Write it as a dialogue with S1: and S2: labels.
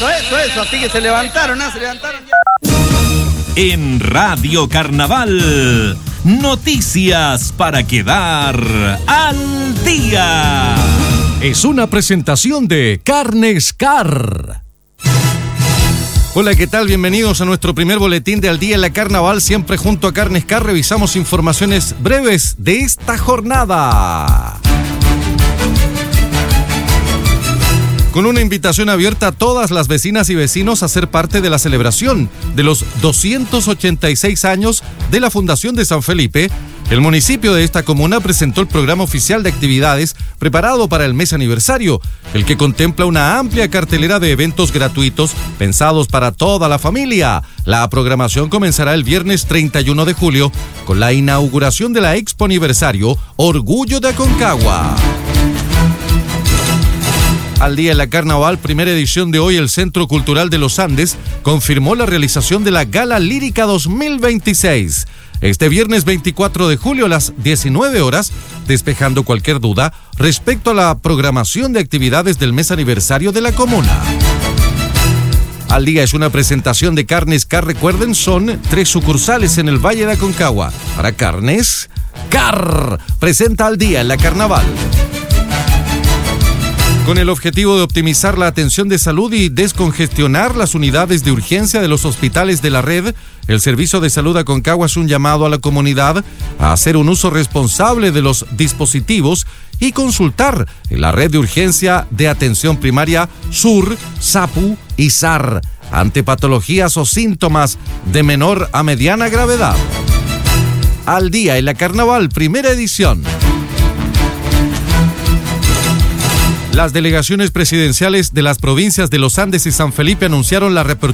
S1: Eso, así que se levantaron ya.
S2: En Radio Carnaval, noticias para quedar al día.
S3: Es una presentación de Carnes Car. Hola, ¿qué tal? Bienvenidos a nuestro primer boletín de Al Día en la Carnaval. Siempre junto a Carnes Car revisamos informaciones breves de esta jornada. Con una invitación abierta a todas las vecinas y vecinos a ser parte de la celebración de los 286 años de la Fundación de San Felipe, el municipio de esta comuna presentó el programa oficial de actividades preparado para el mes aniversario, el que contempla una amplia cartelera de eventos gratuitos pensados para toda la familia. La programación comenzará el viernes 31 de julio con la inauguración de la Expo Aniversario Orgullo de Aconcagua. Al Día en la Carnaval, primera edición de hoy, el Centro Cultural de los Andes confirmó la realización de la Gala Lírica 2026. Este viernes 24 de julio a las 19 horas, despejando cualquier duda respecto a la programación de actividades del mes aniversario de la comuna. Al Día es una presentación de Carnes Car. Recuerden, son 3 sucursales en el Valle de Aconcagua. Para Carnes Car, presenta Al Día en la Carnaval. Con el objetivo de optimizar la atención de salud y descongestionar las unidades de urgencia de los hospitales de la red, el Servicio de Salud Aconcagua hace un llamado a la comunidad a hacer un uso responsable de los dispositivos y consultar en la red de urgencia de atención primaria SUR, SAPU y SAR ante patologías o síntomas de menor a mediana gravedad. Al Día en la Carnaval, primera edición. Las delegaciones presidenciales de las provincias de Los Andes y San Felipe anunciaron la reapertura